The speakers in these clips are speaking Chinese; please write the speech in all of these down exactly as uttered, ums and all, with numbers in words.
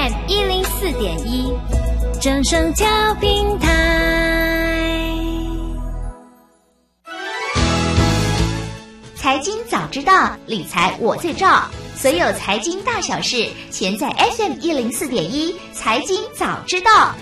M 一零四点一，正声调频台。 财经早知道，理财我最照。所有财经大小事，全在 F M 一零四点一，财经早知道。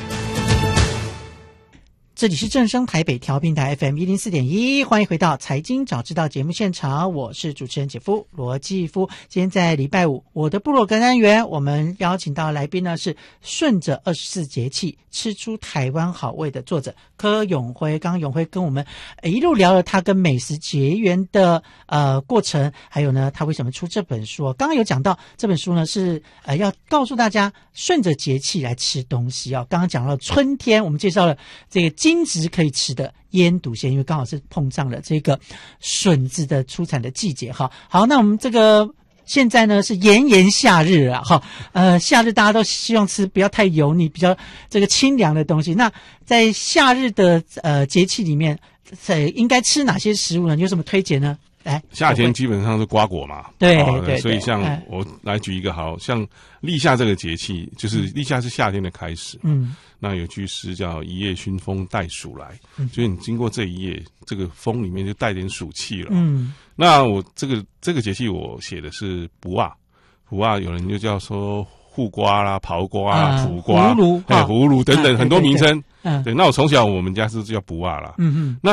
这里是正声台北调频台 F M 一零四点一，欢迎回到财经早知道节目现场，我是主持人姐夫罗继夫。今天在礼拜五，我的部落格单元，我们邀请到来宾呢是顺着二十四节气吃出台湾好味的作者柯永辉。刚刚永辉跟我们一路聊了他跟美食结缘的呃过程，还有呢他为什么出这本书。刚刚有讲到这本书呢是呃要告诉大家顺着节气来吃东西啊。刚刚讲到春天，我们介绍了这个金质可以吃的腌笃鲜，因为刚好是碰上了这个笋子的出产的季节哈。好，那我们这个现在呢是炎炎夏日啊哈，呃夏日大家都希望吃不要太油腻，比较这个清凉的东西。那在夏日的呃节气里面，呃应该吃哪些食物呢？你有什么推荐呢？来， 夏天基本上是瓜果嘛， 对、 哦、 对， 所以像我来举一个好，像立夏这个节气，就是立夏是夏天的开始，嗯，那有句诗叫一夜熏风带暑来，嗯，所以你经过这一夜，这个风里面就带点暑气了，嗯，那我这个这个节气我写的是卜啊，卜啊，有人就叫说护瓜啦、刨瓜啦、卜瓜、 葫芦、 哎、葫芦等等、啊、很多名称， 嗯， 对，那我从小我们家是叫卜啊啦，嗯嗯，那